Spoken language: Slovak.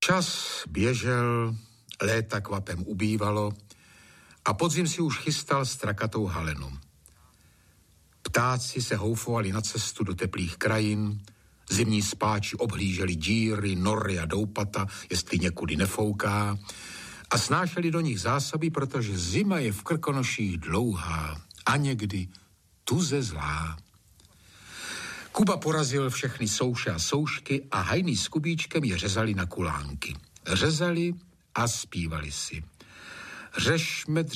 Čas běžel, léta kvapem ubývalo a podzim si už chystal strakatou halenu. Ptáci se houfovali na cestu do teplých krajin, zimní spáči obhlíželi díry, nory a doupata, jestli někudy nefouká, a snášeli do nich zásoby, protože zima je v Krkonoších dlouhá a někdy tuze zlá. Kuba porazil všechny souše a soušky a Hajný s Kubíčkem je řezali na kulánky. Řezali a zpívali si. Řešme